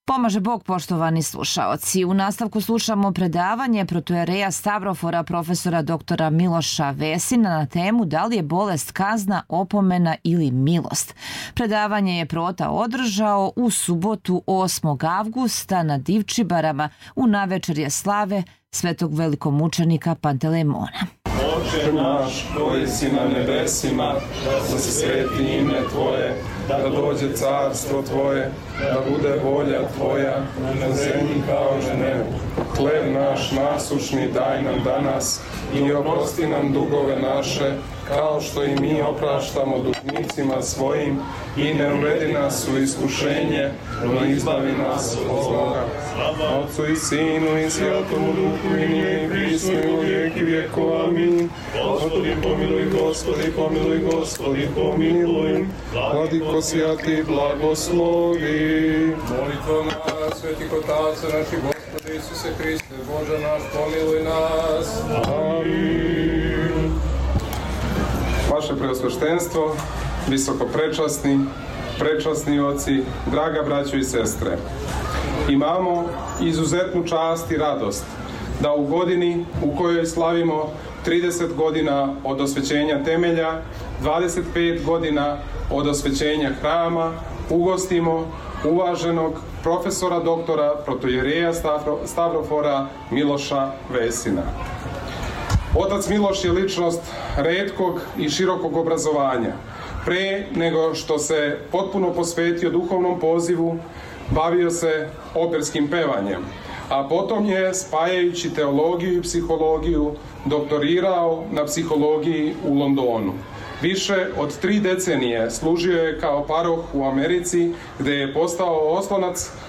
Pomaže Bog, poštovani slušaoci. U nastavku slušamo predavanje protojereja Stavrofora profesora doktora Miloša Vesina na temu da li je bolest kazna, opomena ili milost. Predavanje je prota održao u subotu 8. avgusta na Divčibarama u navečerje slave svetog velikomučenika Pantelemona. Oče naš koji si na nebesima, da se sveti ime Tvoje, da dođe carstvo Tvoje, da bude volja Tvoja na zemlji kao na nebu. Hleb naš nasušni daj nam danas i oprosti nam dugove naše, kao što i mi opraštamo dužnicima svojim, i ne uvedi nas u iskušenje, no izbavi nas od zloga. Otcu i Sinu i Svjatomu Duhu i nije i prisno i u vijeki vijekova. Amin. Gospodi pomiluj, Gospodi pomiluj, Gospodi pomiluj. Vladiko svjati blagoslovi. Molitvom nas, svetih otaca naših, Gospodи Isuse Hriste, Bože naš, pomiluj nas. Amin. Vaše preosveštenstvo, visoko prečasni oci, draga braćo i sestre, imamo izuzetnu čast i radost da u godini u kojoj slavimo 30 godina od osvećenja temelja, 25 godina od osvećenja hrama, ugostimo uvaženog profesora doktora protojereja Stavrofora Miloša Vesina. Otac Miloš je ličnost retkog i širokog obrazovanja. Pre nego što se potpuno posvetio duhovnom pozivu, bavio se operskim pevanjem, a potom je, spajajući teologiju i psihologiju, doktorirao na psihologiji u Londonu. Više od 3 decenije služio je kao paroh u Americi, gde je postao oslonac